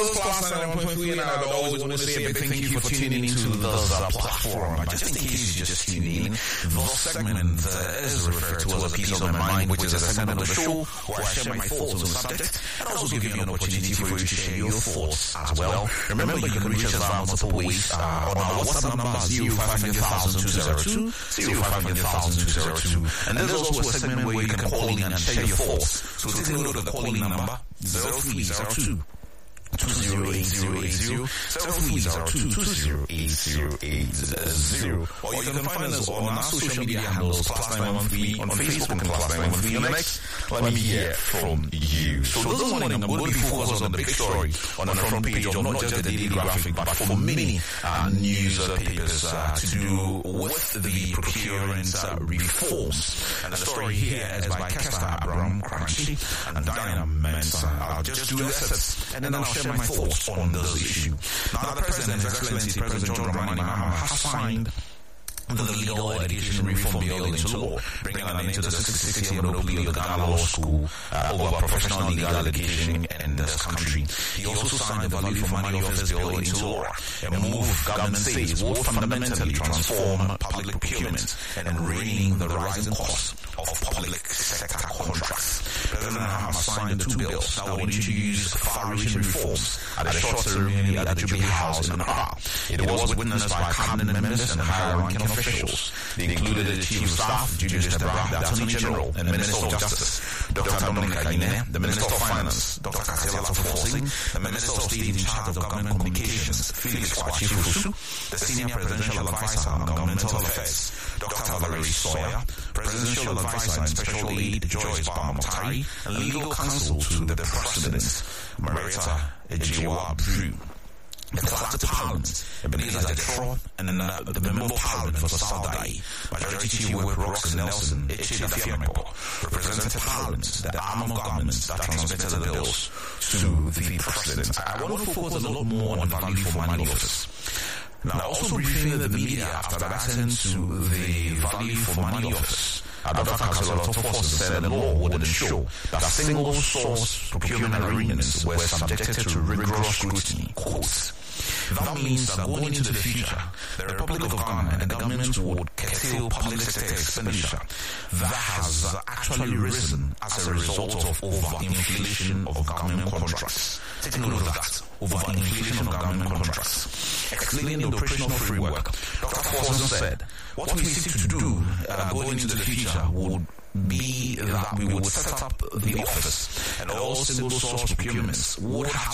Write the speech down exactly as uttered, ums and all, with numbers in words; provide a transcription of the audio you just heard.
those Plus ninety-one point three, and I would always want to say a big thank you for tuning into the uh, platform. But just in case you just tuned in, the segment uh, is referred to as a piece of my mind, which is a segment of the show where I share my thoughts on the subject and also give you an opportunity for you to share your thoughts as well. Remember, you can reach us via multiple ways uh, on our WhatsApp number zero five hundred two zero two zero five hundred two zero two, and there's also a segment where you can call in and share your thoughts. So take note of the calling number zero three zero two two zero eight zero eight zero, zero three zero two two zero eight zero eight zero. Or you can find us on our social media handles, Plus nine one three on Facebook and Plus nine one three on X. Let me hear from you. So this morning, I'm going to be focused on the big story on the front page of not just the Daily Graphic, but for many uh, newspapers uh, to do with the procurement uh, reforms. And the story here is by Kester Abraham Crunchy and Diana Mensah. I'll just do this, and then I'll share my thoughts on this issue. Now, the President, His Excellency President John Dramani Mahama, has signed the Legal Education Reform Bill into law, bringing an end to the sixty-six-year monopoly of the Ghana Law School uh, over professional legal education in this country. He also signed the Value for Money Office Bill into law, a move government says will fundamentally transform public procurement and reining the rising cost of public sector contracts. President Mahama signed the two bills that will introduce far-reaching reforms at a short ceremony at the Jubilee House in Accra. It was witnessed by cabinet members and high-ranking officials. They included the Chief of Staff, Julius Debra, the Attorney General, and Minister of Justice, Doctor Dominic Ayine, the Minister of Finance, Doctor Katia Lato-Forcing, the Minister of State in charge of Government Communications, Felix Kwakye-Fosu, the Senior Presidential Advisor on Governmental Affairs, Doctor Valerie Sawyer, Presidential Advisor and Special Aid Joyce Bamotari, and Legal Counsel to the President, Marita Ejiwa Brew. The Clerk of Parliament, Ebenezer Detroit, and then uh, the Member of Parliament for Saudai, Majority Chief Whip Roxy Nelson, Echida Fiamepo, represented Parliament, the arm of government that transmitted the bills to the President. I want to focus a lot more on the Value for Money Office. Now, also briefing the media after that sent to the Value for Money Office. Doctor Katia Lato-Forcing said the law would ensure that single source procurement agreements were subjected to rigorous scrutiny. Quotes. That means that going into the future, the Republic of Ghana and the government would curtail public sector expenditure that has actually risen as a result of overinflation of government contracts. Take note of that. Overinflation of government contracts. Explaining the operational framework, Doctor Forcing said, what we seek to do uh, going into the future would be that we would set up the office and all single source procurements would have